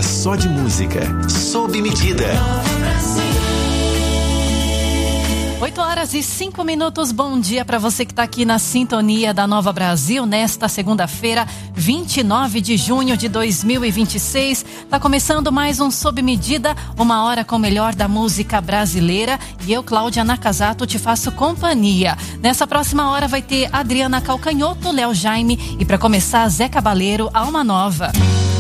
hora só de música. Sob medida. 8h05. Bom dia para você que está aqui na sintonia da Nova Brasil nesta segunda-feira, 29 de junho de 2026. Está começando mais um Sob Medida, uma hora com o melhor da música brasileira. E eu, Cláudia Nakazato, te faço companhia. Nessa próxima hora vai ter Adriana Calcanhoto, Léo Jaime e para começar, Zé Cabaleiro, Alma Nova.